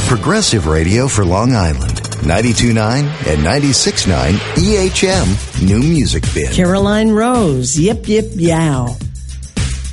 Progressive Radio for Long Island. 92.9 and 96.9 EHM New Music Bin. Caroline Rose, Yip Yip Yow.